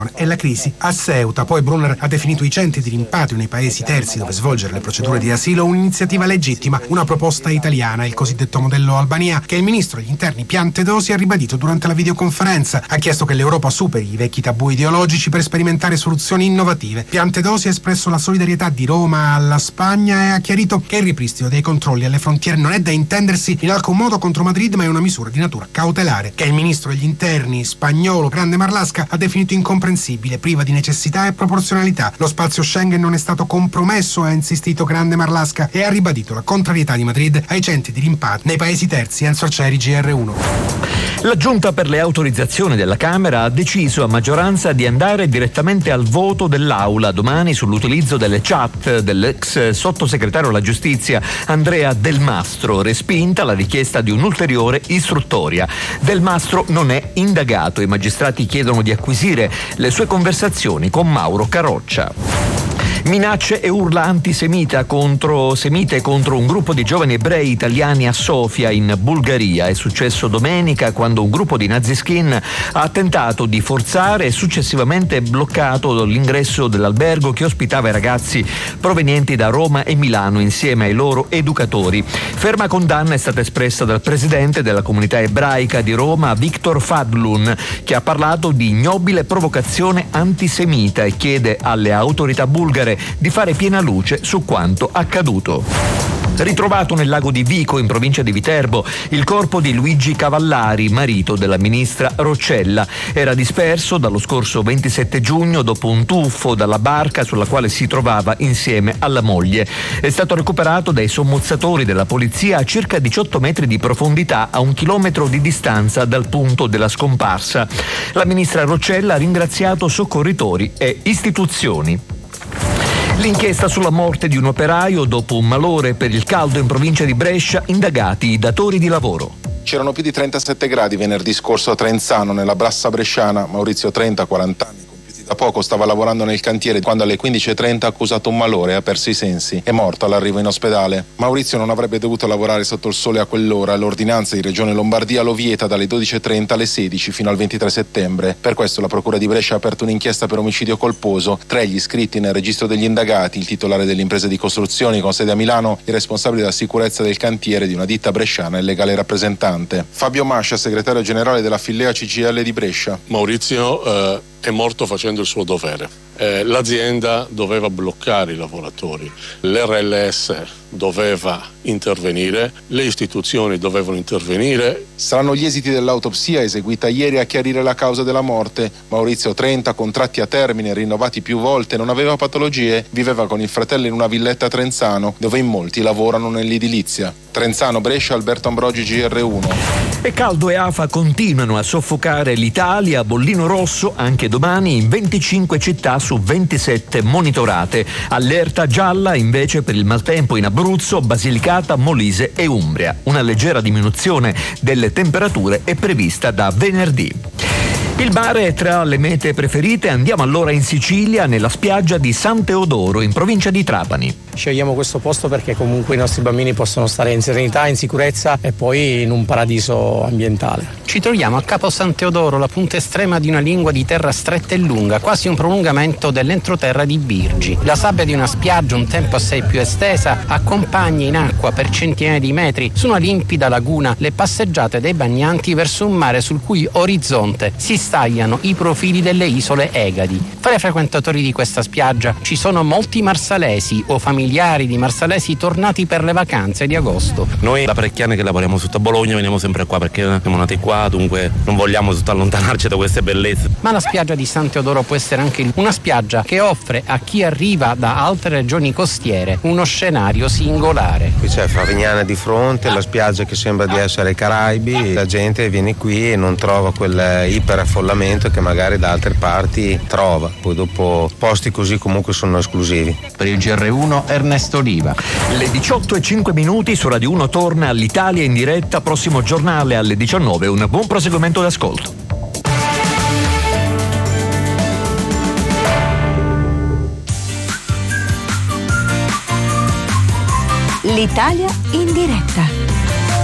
e la crisi a Ceuta. Poi Brunner ha definito i centri di rimpatrio nei paesi terzi dove svolgere le procedure di asilo un'iniziativa legittima, una proposta italiana, il cosiddetto modello Albania, che il ministro degli interni Piantedosi ha ribadito durante la videoconferenza. Ha chiesto che l'Europa superi i vecchi tabù ideologici per sperimentare soluzioni innovative. Piantedosi ha espresso la solidarietà di Roma alla Spagna e ha chiarito che il ripristino dei controlli alle frontiere non è da intendersi in alcun modo contro Madrid, ma è una misura di natura cautelare, che il ministro degli interni spagnolo Grande Marlaska ha definito incomprensibile, priva di necessità e proporzionalità. Lo spazio Schengen non è stato compromesso, ha insistito Grande Marlaska, e ha ribadito la contrarietà di Madrid ai centri di rimpatrio nei paesi terzi. Enzo Arcieri, GR1. La Giunta per le autorizzazioni della Camera ha deciso a maggioranza di andare direttamente al voto dell'Aula domani sull'utilizzo delle chat dell'ex sottosegretario alla Giustizia Andrea Del Mastro, respinta la richiesta di un'ulteriore istruttoria. Del Mastro non è indagato, i magistrati chiedono di acquisire le sue conversazioni con Mauro Caroccia. Minacce e urla antisemite contro un gruppo di giovani ebrei italiani a Sofia in Bulgaria. È successo domenica quando un gruppo di naziskin ha tentato di forzare e successivamente bloccato l'ingresso dell'albergo che ospitava i ragazzi provenienti da Roma e Milano insieme ai loro educatori. Ferma condanna è stata espressa dal presidente della comunità ebraica di Roma, Victor Fadlun, che ha parlato di ignobile provocazione antisemita e chiede alle autorità bulgare di fare piena luce su quanto accaduto. Ritrovato nel lago di Vico, in provincia di Viterbo, il corpo di Luigi Cavallari, marito della ministra Roccella. Era disperso dallo scorso 27 giugno dopo un tuffo dalla barca sulla quale si trovava insieme alla moglie. È stato recuperato dai sommozzatori della polizia a circa 18 metri di profondità, a 1 chilometro di distanza dal punto della scomparsa. La ministra Roccella ha ringraziato soccorritori e istituzioni. L'inchiesta sulla morte di un operaio dopo un malore per il caldo in provincia di Brescia, indagati i datori di lavoro. C'erano più di 37 gradi venerdì scorso a Trenzano, nella Brassa bresciana. Maurizio 30, 40 anni, compiuti da poco, stava lavorando nel cantiere quando alle 15:30 ha accusato un malore e ha perso i sensi. È morto all'arrivo in ospedale. Maurizio non avrebbe dovuto lavorare sotto il sole a quell'ora. L'ordinanza di Regione Lombardia lo vieta dalle 12:30 alle 16 fino al 23 settembre. Per questo la Procura di Brescia ha aperto un'inchiesta per omicidio colposo. Tra gli iscritti nel registro degli indagati il titolare dell'impresa di costruzioni con sede a Milano, il responsabile della sicurezza del cantiere di una ditta bresciana e il legale rappresentante. Fabio Mascia, segretario generale della Fillea CGIL di Brescia. Maurizio è morto facendo il suo dovere. L'azienda doveva bloccare i lavoratori, l'RLS doveva intervenire, le istituzioni dovevano intervenire. Saranno gli esiti dell'autopsia eseguita ieri a chiarire la causa della morte. Maurizio 30, contratti a termine rinnovati più volte, non aveva patologie, viveva con il fratello in una villetta a Trenzano, dove in molti lavorano nell'edilizia. Trenzano, Brescia, Alberto Ambrogi, GR1. E caldo e afa continuano a soffocare l'Italia, bollino rosso anche domani in 25 città su 27 monitorate. Allerta gialla invece per il maltempo in Abruzzo, Basilicata, Molise e Umbria. Una leggera diminuzione delle temperature è prevista da venerdì. Il mare è tra le mete preferite, andiamo allora in Sicilia, nella spiaggia di San Teodoro, in provincia di Trapani. Scegliamo questo posto perché comunque i nostri bambini possono stare in serenità, in sicurezza e poi in un paradiso ambientale. Ci troviamo a Capo San Teodoro, la punta estrema di una lingua di terra stretta e lunga, quasi un prolungamento dell'entroterra di Birgi. La sabbia di una spiaggia, un tempo assai più estesa, accompagna in acqua per centinaia di metri su una limpida laguna le passeggiate dei bagnanti verso un mare sul cui orizzonte si stagliano i profili delle isole Egadi. Fra i frequentatori di questa spiaggia ci sono molti marsalesi o familiari di marsalesi tornati per le vacanze di agosto. Noi da parecchi anni che lavoriamo sotto a Bologna veniamo sempre qua perché siamo nati qua, dunque non vogliamo tutto allontanarci da queste bellezze. Ma la spiaggia di San Teodoro può essere anche una spiaggia che offre a chi arriva da altre regioni costiere uno scenario singolare. Qui c'è Favignana di fronte, la spiaggia che sembra di essere ai Caraibi, la gente viene qui e non trova quel iperaffollamento che magari da altre parti trova. Poi dopo posti così comunque sono esclusivi. Per il GR1 Ernesto Oliva. Le 18:05 su Radio 1 torna all'Italia in diretta, prossimo giornale alle 19. Un buon proseguimento d'ascolto. L'Italia in diretta.